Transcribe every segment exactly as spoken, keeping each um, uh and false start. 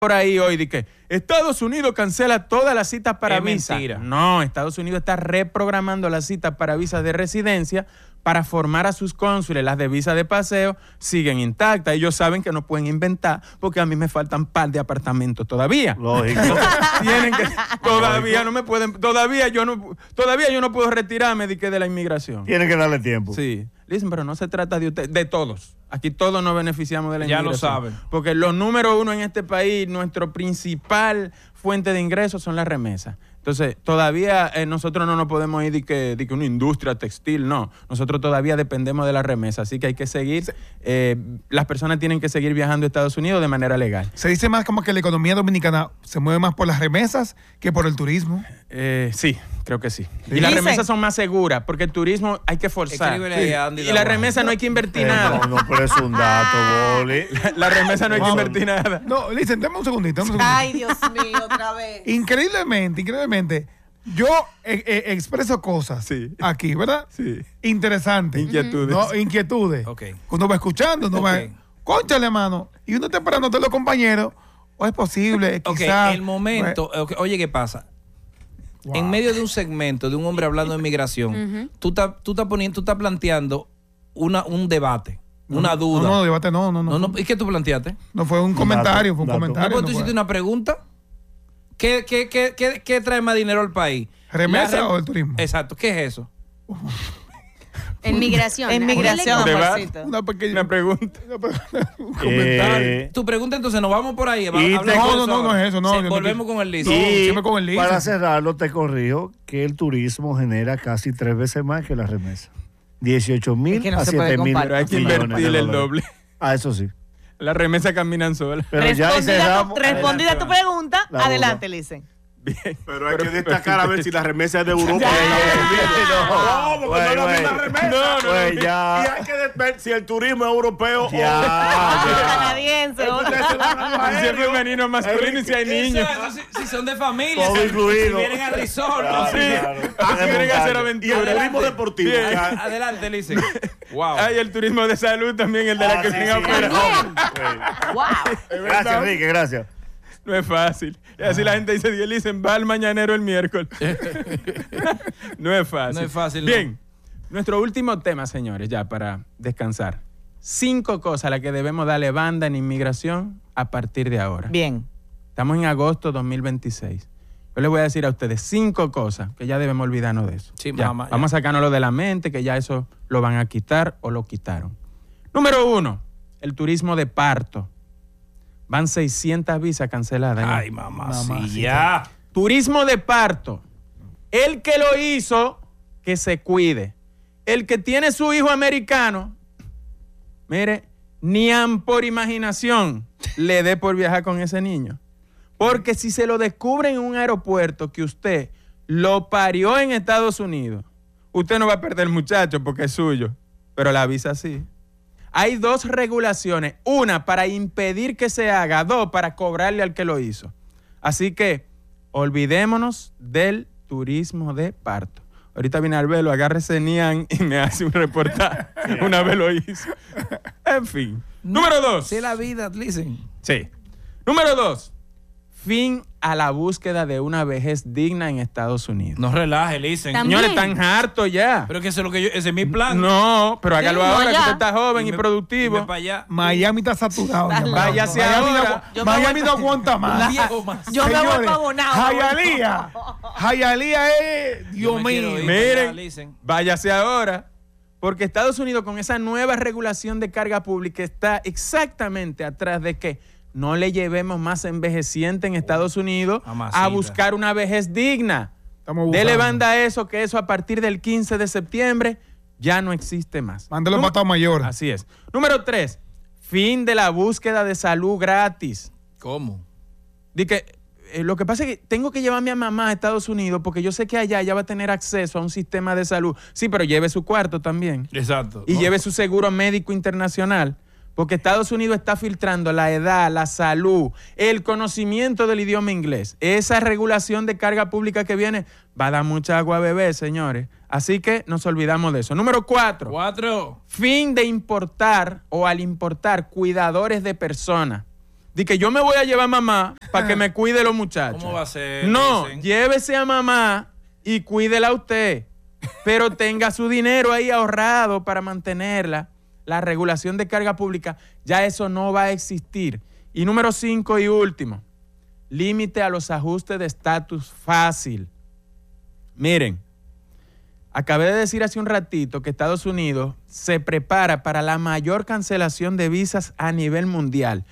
por ahí hoy de que Estados Unidos cancela todas las citas para es visa. Mentira. No, Estados Unidos está reprogramando las citas para visas de residencia para formar a sus cónsules. Las de visa de paseo siguen intactas. Ellos saben que no pueden inventar porque a mí me faltan par de apartamentos todavía. Lógico. Tienen que todavía no me pueden todavía yo no todavía yo no puedo retirarme de que de la inmigración. Tienen que darle tiempo. Sí. Dicen, pero no se trata de usted, de todos. Aquí todos nos beneficiamos de la Ya inmigración. lo saben. Porque los número uno en este país, nuestro principal fuente de ingresos son las remesas. Entonces, todavía eh, nosotros no nos podemos ir de que, de que una industria textil, no. Nosotros todavía dependemos de las remesas. Así que hay que seguir, eh, las personas tienen que seguir viajando a Estados Unidos de manera legal. Se dice más como que la economía dominicana se mueve más por las remesas que por el turismo. Eh, sí, creo que sí. Sí. Y las Dicen- remesas son más seguras porque el turismo hay que forzar. Escríbele ahí a Andy Y la Laguardia. remesa no hay que invertir Eh, nada. no, no, pero es un dato, Boli. La remesa no hay que Vamos. invertir nada. No, listen, dame un segundito. Dame un segundito. Ay, Dios mío, otra vez. Increíblemente, increíblemente, yo eh, eh, expreso cosas Sí. aquí, ¿verdad? Sí. Interesantes. Inquietudes. No, inquietudes. Ok. Uno va escuchando, uno va, Ok. cónchale, mano, y uno está esperando a todos los compañeros, o es posible, Ok, quizás. el momento. ok, oye, ¿qué pasa? Wow. En medio de un segmento de un hombre hablando de migración, tú estás tú estás poniendo, tú estás planteando una, un debate, una duda. No, no, debate, no, no, no. No, no, ¿y qué tú planteaste? No fue un comentario, fue un dato. comentario. Después no tú fue- hiciste una pregunta. ¿Qué, qué, qué, qué, qué trae más dinero al país? ¿Remesa La rem- o el turismo? Exacto, ¿qué es eso? En migración. En migración, Debate. amorcito. Una pequeña. Una pregunta. una pe- un comentario. Eh, Tu pregunta, entonces, nos vamos por ahí. Y hablamos te- de No, eso no, no, no ahora. es eso, no, Sí, yo no volvemos estoy- con el listo. No, y siempre con el listo. para cerrarlo, te corrijo que el turismo genera casi tres veces más que la remesa. dieciocho mil Es que no a se puede siete mil comparar. Pero hay que millones de invertirle el dólares. doble. Ah, eso sí. Las remesas caminan solas. Pero ya Respondida, cerramos. tu, respondida tu pregunta, La adelante, Lisen. Bien. Pero hay que destacar a ver si la remesa es de Europa o de No, Estados Unidos. No, porque güey, no es la güey. misma remesa. No, no, Güey, Y ya. hay que ver si el turismo es europeo o Ya. Canadiense. Ustedes se van a los Si es aéreos. femenino o masculino y si hay niños. Exacto, si, si son de familia, Todo si, incluido. si vienen al resort. Claro, sí. claro. Ah, Es quieren hacer montaña. Y el aventura. turismo deportivo. Bien. que- Adelante, Lice. Wow. Hay el turismo de salud también, el de la Ah, que sí, vienen sí. afuera. Wow. Gracias, Enrique, gracias. No es fácil. Y así la gente dice, y él dicen, va al mañanero el miércoles. No es fácil. No es fácil, no. Bien, nuestro último tema, señores, ya para descansar. Cinco cosas a las que debemos darle banda en inmigración a partir de ahora. Bien. Estamos en agosto dos mil veintiséis. Yo les voy a decir a ustedes cinco cosas que ya debemos olvidarnos de eso. Sí, Ya, mamá, ya. Vamos a sacárnoslo de la mente, que ya eso lo van a quitar o lo quitaron. Número uno, el turismo de parto. Van seiscientas visas canceladas. ya. Ay, mamá, sí, Mamacita. ya. Turismo de parto. El que lo hizo, que se cuide. El que tiene su hijo americano, mire, ni aun por imaginación le dé por viajar con ese niño. Porque si se lo descubren en un aeropuerto que usted lo parió en Estados Unidos, usted no va a perder el muchacho porque es suyo, pero la visa sí. Hay dos regulaciones, una para impedir que se haga, dos para cobrarle al que lo hizo. Así que olvidémonos del turismo de parto. Ahorita viene Arbelo, agárrese Nian y me hace un reportaje. Una vez lo hizo. En fin. Número dos. Sí, la vida, listen. Sí. Número dos. Fin a la búsqueda de una vejez digna en Estados Unidos. No relaje, listen. También. Señores, están hartos ya. Pero que eso es lo que yo, ese es mi plan. No, pero hágalo Sí, ahora no, que ya. usted está joven y, me- productivo. y me pa' allá. Miami está saturado. Está ya, loco. mano. Váyase Miami ahora. no- Yo me Miami voy- no aguanta más. Viejo más. Yo me voy Señores, pa' Bonao. Jayalía. Jayalía es, Dios me quiero mío. ir. Miren, Ya, listen. váyase ahora. Porque Estados Unidos con esa nueva regulación de carga pública está exactamente atrás de que no le llevemos más envejeciente en Estados Unidos Mamacita. a buscar una vejez digna. Estamos Dele buscando. banda a eso, que eso a partir del quince de septiembre ya no existe más. Mándalo Número- para Estado Mayor. Así es. Número tres, fin de la búsqueda de salud gratis. ¿Cómo? Di que, eh, lo que pasa es que tengo que llevarme a mamá a Estados Unidos porque yo sé que allá ella va a tener acceso a un sistema de salud. Sí, pero lleve su cuarto también. Exacto. Y No. lleve su seguro médico internacional. Porque Estados Unidos está filtrando la edad, la salud, el conocimiento del idioma inglés. Esa regulación de carga pública que viene va a dar mucha agua a beber, señores. Así que nos olvidamos de eso. Número cuatro. Cuatro. Fin de importar o al importar cuidadores de personas. de que yo me voy a llevar a mamá para que me cuide los muchachos. ¿Cómo va a ser? No, Dicen. llévese a mamá y cuídela a usted, pero tenga su dinero ahí ahorrado para mantenerla. La regulación de carga pública, ya eso no va a existir. Y número cinco y último, límite a los ajustes de estatus fácil. Miren, acabé de decir hace un ratito que Estados Unidos se prepara para la mayor cancelación de visas a nivel mundial.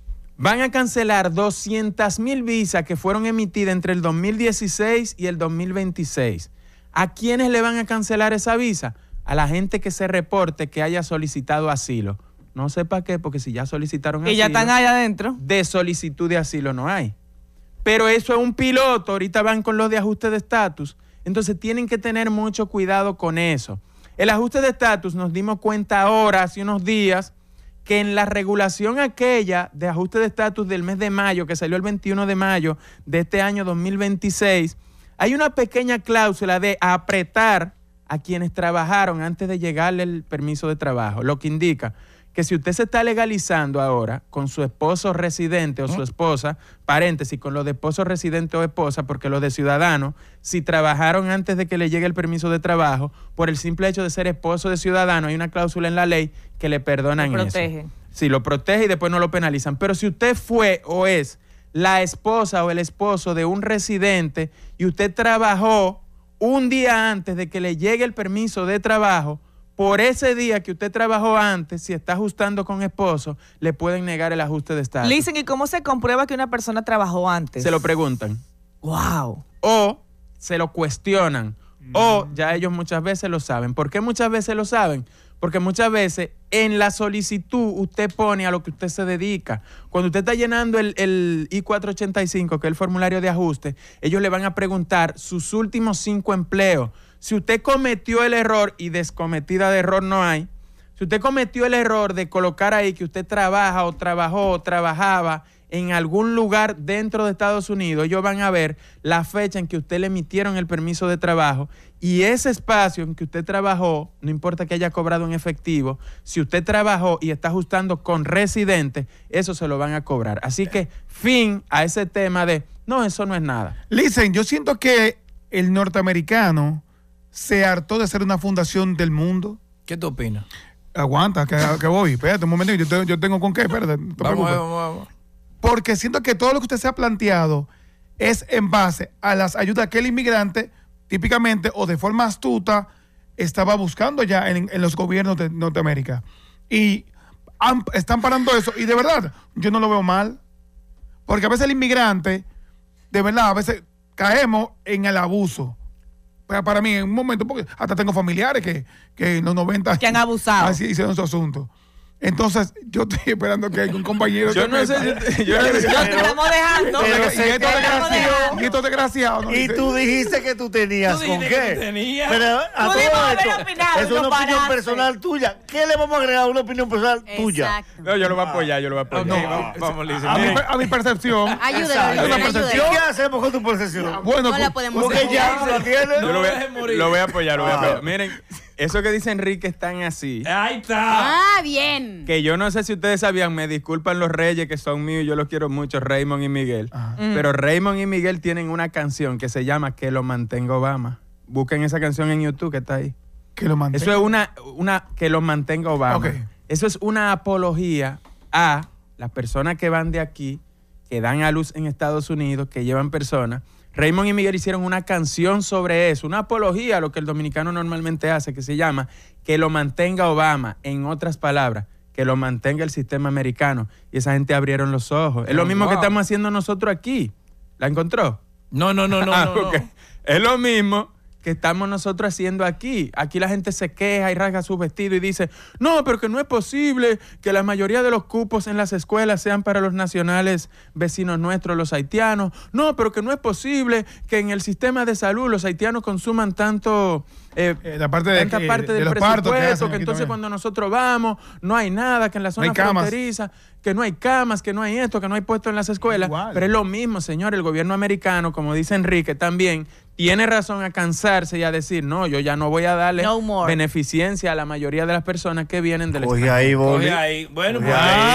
Van a cancelar doscientas mil visas que fueron emitidas entre el dos mil dieciséis y el dos mil veintiséis. ¿A quiénes le van a cancelar esa visa? A la gente que se reporte que haya solicitado asilo. No sé para qué, porque si ya solicitaron Que asilo, ya están allá adentro. de solicitud de asilo no hay. Pero eso es un piloto, ahorita van con los de ajuste de estatus. Entonces tienen que tener mucho cuidado con eso. El ajuste de estatus nos dimos cuenta ahora, hace unos días, que en la regulación aquella de ajuste de estatus del mes de mayo, que salió el veintiuno de mayo de este año dos mil veintiséis, hay una pequeña cláusula de apretar a quienes trabajaron antes de llegarle el permiso de trabajo, lo que indica que si usted se está legalizando ahora con su esposo residente o su esposa, paréntesis, con los de esposo residente o esposa, porque los de ciudadano, si trabajaron antes de que le llegue el permiso de trabajo, por el simple hecho de ser esposo de ciudadano, hay una cláusula en la ley que le perdonan Lo eso. protege. Sí, lo protege y después no lo penalizan. Pero si usted fue o es la esposa o el esposo de un residente y usted trabajó un día antes de que le llegue el permiso de trabajo, por ese día que usted trabajó antes, si está ajustando con esposo, le pueden negar el ajuste de estatus. Listen, ¿y cómo se comprueba que una persona trabajó antes? Se lo preguntan. Wow. O se lo cuestionan. O ya ellos muchas veces lo saben. ¿Por qué muchas veces lo saben? Porque muchas veces en la solicitud usted pone a lo que usted se dedica. Cuando usted está llenando el, el I cuatrocientos ochenta y cinco, que es el formulario de ajuste, ellos le van a preguntar sus últimos cinco empleos. Si usted cometió el error, y descometida de error no hay, si usted cometió el error de colocar ahí que usted trabaja o trabajó o trabajaba en algún lugar dentro de Estados Unidos, ellos van a ver la fecha en que usted le emitieron el permiso de trabajo y ese espacio en que usted trabajó, no importa que haya cobrado en efectivo, si usted trabajó y está ajustando con residente, eso se lo van a cobrar. Así que fin a ese tema de, no, eso no es nada. Listen, yo siento que el norteamericano se hartó de ser una fundación del mundo. ¿Qué tú opinas? Aguanta, que, que voy. Espérate un momento, yo, te- yo tengo con qué, espérate. No te Vamos, preocupes. vamos, vamos. Porque siento que todo lo que usted se ha planteado es en base a las ayudas que el inmigrante, típicamente o de forma astuta, estaba buscando ya en, en los gobiernos de Norteamérica. Y han- están parando eso. Y de verdad, yo no lo veo mal. Porque a veces el inmigrante, de verdad, a veces caemos en el abuso. Para, para mí, en un momento, porque hasta tengo familiares que, que en los noventa... Que han abusado. Así hicieron su asunto. Entonces, yo estoy esperando que algún compañero... Yo se no sé, meta. yo, yo no sé. No te estamos dejando. Pero y, se estos te desgraciados, y estos desgraciados, ¿no? Y Dice- tú dijiste que tú tenías Tú con dijiste qué. que tú tenías. Pero a todo Pudimos haber esto, opinado, es una no opinión paraste. personal tuya. ¿Qué le vamos a agregar a una opinión personal tuya? Exacto. No, yo lo voy a apoyar, yo lo voy a apoyar. Ok, No, vamos, vamos, Lizzy. a, mi, Miren, per- a mi percepción, Ayúdalo, Exacto. Hay una ayúdalo, percepción. ¿Y qué ayúdalo. hacemos con tu percepción? bueno, No la podemos Porque hacer. ya la tienes. yo lo voy, No lo dejes morir. lo voy a apoyar, lo voy a Ah. apoyar. Miren, eso que dice Enrique es tan así, Ahí está. Ah, bien. que yo no sé si ustedes sabían, me disculpan los reyes que son míos, yo los quiero mucho, Raymond y Miguel. Ajá. Pero Raymond y Miguel tienen una canción que se llama Que lo mantenga Obama. Busquen esa canción en YouTube que está ahí. que lo mantenga. Eso es una, una que lo mantenga Obama. Ok. Eso es una apología a las personas que van de aquí, que dan a luz en Estados Unidos, que llevan personas. Raymond y Miguel hicieron una canción sobre eso, una apología a lo que el dominicano normalmente hace, que se llama Que lo mantenga Obama. En otras palabras, que lo mantenga el sistema americano. Y esa gente abrieron los ojos. Es lo Oh, mismo que wow. estamos haciendo nosotros aquí. ¿La encontró? No, no, no, no, Ah, no, no. ok. Es lo mismo que estamos nosotros haciendo aquí. Aquí la gente se queja y rasga su vestido y dice, no, pero que no es posible que la mayoría de los cupos en las escuelas sean para los nacionales vecinos nuestros, los haitianos. No, pero que no es posible que en el sistema de salud los haitianos consuman tanto... Eh, Eh, la parte de, tanta que- parte de del los partos que presupuesto, hacen que, aquí entonces también. cuando nosotros vamos no hay nada, que en la No zona hay camas. fronteriza, que no hay camas, que no hay esto, que no hay puesto en las escuelas. Igual. Pero es lo mismo, señor, el gobierno americano, como dice Enrique también, tiene razón a cansarse y a decir, no, yo ya no voy a darle No more. beneficencia a la mayoría de las personas que vienen del Oye, extranjero. ahí, Boli. Coge ahí. Bueno, Coge pues ahí. ya sabe.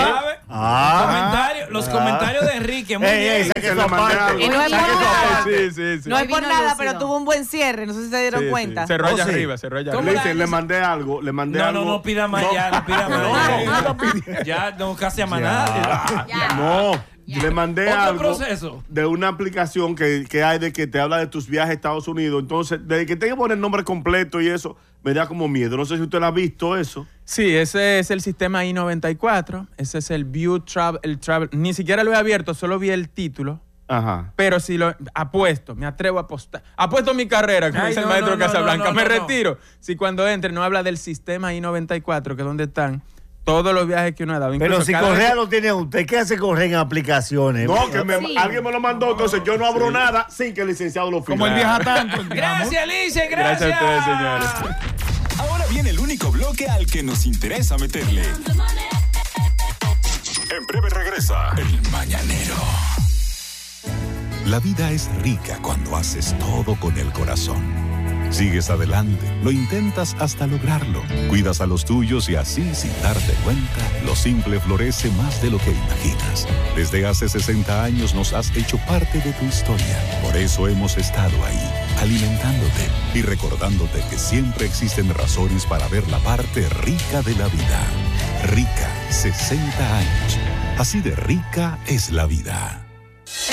Ah. Comentarios- los Ah. comentarios de Enrique, muy Ey, bien. ey, Que saque le esa mandé parte. algo. Y no es por Saque esa nada. parte. Sí, sí, sí. No es por Vino nada, lúcido. pero tuvo un buen cierre. No sé si se dieron Sí, sí. cuenta. Se rolla Oh, sí. arriba, se rolla ¿Cómo arriba. la- Listen, le mandé algo, le mandé No, algo. no, no pida más ya, no pida más. ya. Ya, no casi a nadie. Ya. No, Ya. le mandé Otro algo proceso. de una aplicación que, que hay de que te habla de tus viajes a Estados Unidos. Entonces, desde que tenga que poner el nombre completo y eso, me da como miedo. No sé si usted lo ha visto eso. Sí, ese es el sistema I noventa y cuatro. Ese es el View Travel, el Travel. Ni siquiera lo he abierto, solo vi el título. Ajá. Pero si lo apuesto, me atrevo a apostar. Apuesto mi carrera, como Ay, dice el no, maestro no, no, Casablanca. no, no, me no, no. retiro. Si cuando entre no habla del sistema I noventa y cuatro, que es donde están todos los viajes que uno ha dado. Pero Incluso si cada Correa vez- lo tiene usted, ¿qué hace Correa en aplicaciones? No, que me- Sí. alguien me lo mandó, entonces yo no abro nada sin que el licenciado lo firme. Como él viaja tanto. digamos. Gracias, Lice, Gracias gracias. a ustedes, señores. Ahora viene el único bloque al que nos interesa meterle. En breve regresa El Mañanero. La vida es rica cuando haces todo con el corazón. Sigues adelante, lo intentas hasta lograrlo. Cuidas a los tuyos y así, sin darte cuenta, lo simple florece más de lo que imaginas. Desde hace sesenta años nos has hecho parte de tu historia. Por eso hemos estado ahí, alimentándote y recordándote que siempre existen razones para ver la parte rica de la vida. Rica, sesenta años. Así de rica es la vida.